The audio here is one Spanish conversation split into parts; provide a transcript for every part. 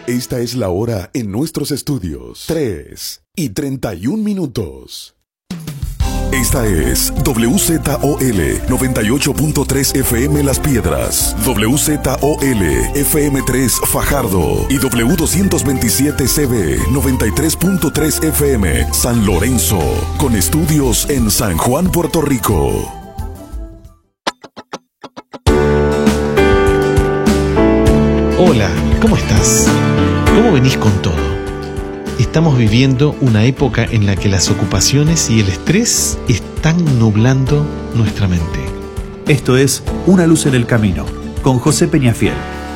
Esta es la hora en nuestros estudios. 3:31. Esta es WZOL 98.3 FM Las Piedras, WZOL FM3 Fajardo y W227CB 93.3 FM San Lorenzo, con estudios en San Juan, Puerto Rico. Hola, ¿cómo estás? ¿Cómo venís con todo? Estamos viviendo una época en la que las ocupaciones y el estrés están nublando nuestra mente. Esto es Una luz en el camino, con José Peñafiel.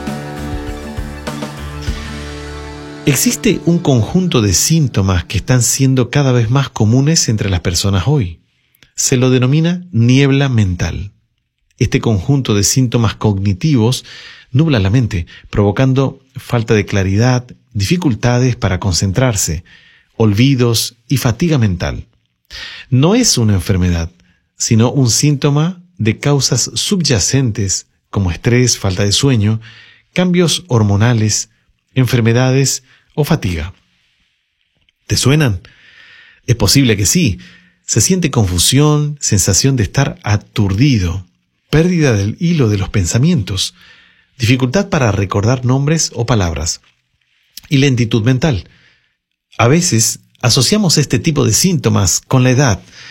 Existe un conjunto de síntomas que están siendo cada vez más comunes entre las personas hoy. Se lo denomina niebla mental. Este conjunto de síntomas cognitivos nubla la mente, provocando falta de claridad, dificultades para concentrarse, olvidos y fatiga mental. No es una enfermedad, sino un síntoma de causas subyacentes como estrés, falta de sueño, cambios hormonales, enfermedades o fatiga. ¿Te suenan? Es posible que sí. Se siente confusión, sensación de estar aturdido, pérdida del hilo de los pensamientos, dificultad para recordar nombres o palabras y lentitud mental. A veces asociamos este tipo de síntomas con la edad,